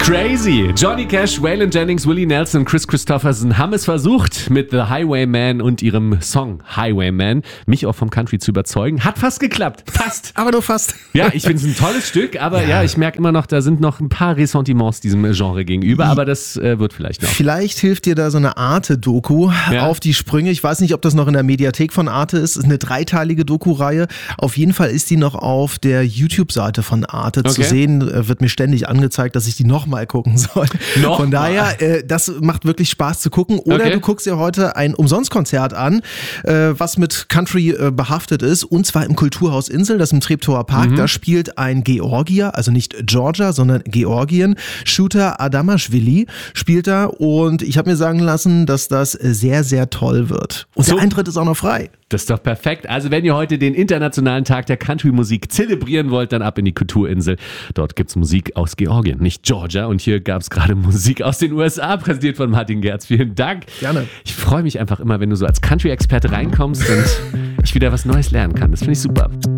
Crazy. Johnny Cash, Waylon Jennings, Willie Nelson, Chris Christopherson haben es versucht mit The Highwayman und ihrem Song Highwayman, mich auch vom Country zu überzeugen. Hat fast geklappt. Fast. Aber nur fast. Ja, ich finde es ein tolles Stück, aber ja, ich merke immer noch, da sind noch ein paar Ressentiments diesem Genre gegenüber, aber das wird vielleicht noch. Vielleicht hilft dir da so eine Arte-Doku auf die Sprünge. Ich weiß nicht, ob das noch in der Mediathek von Arte ist. Es ist eine 3-teilige Doku-Reihe. Auf jeden Fall ist die noch auf der YouTube-Seite von Arte zu sehen. Wird mir ständig angezeigt, dass ich die nochmal gucken soll. Von daher, das macht wirklich Spaß zu gucken. Oder du guckst dir heute ein Umsonstkonzert an, was mit Country behaftet ist. Und zwar im Kulturhaus Insel, das im Treptower Park. Da spielt ein Georgier, also nicht Georgia, sondern Georgien. Shooter Adamashvili spielt da. Und ich habe mir sagen lassen, dass das sehr, sehr toll wird. Und der Eintritt ist auch noch frei. Das ist doch perfekt. Also wenn ihr heute den Internationalen Tag der Country-Musik zelebrieren wollt, dann ab in die Kulturinsel. Dort gibt's Musik aus Georgien, nicht Georgia. Und hier gab's gerade Musik aus den USA, präsentiert von Martin Gerz. Vielen Dank. Gerne. Ich freue mich einfach immer, wenn du so als Country-Experte reinkommst und ich wieder was Neues lernen kann. Das finde ich super.